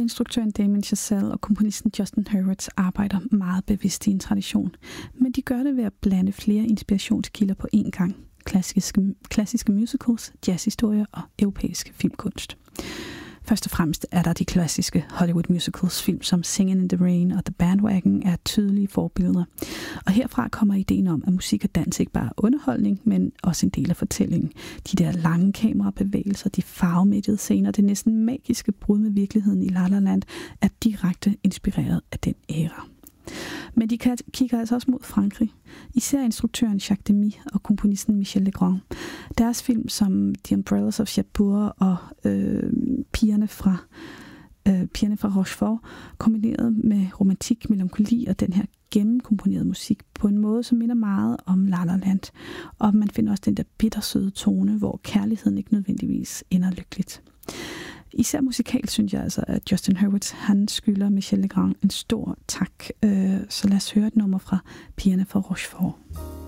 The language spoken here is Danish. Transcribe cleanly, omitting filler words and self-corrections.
instruktøren Damien Chazelle og komponisten Justin Hurwitz arbejder meget bevidst i en tradition, men de gør det ved at blande flere inspirationskilder på én gang. Klassiske musicals, jazzhistorier og europæisk filmkunst. Først og fremmest er der de klassiske Hollywood musicals film som Singin' in the Rain og The Bandwagon er tydelige forbilleder. Og herfra kommer ideen om, at musik og dans ikke bare er underholdning, men også en del af fortællingen. De der lange kamerabevægelser, de farvemættede scener, det næsten magiske brud med virkeligheden i La La Land er direkte inspireret af den æra. Men de kigger altså også mod Frankrig. Især instruktøren Jacques Demy og komponisten Michel Legrand. Deres film som The Umbrellas of Cherbourg og Pigerne fra Rochefort, kombineret med romantik, melankoli og den her gennemkomponerede musik på en måde, som minder meget om La La Land. Og man finder også den der bittersøde tone, hvor kærligheden ikke nødvendigvis ender lykkeligt. Især musikalt synes jeg altså, at Justin Hurwitz, han skylder Michel Legrand en stor tak. Så lad os høre et nummer fra Pigerne fra Rochefort.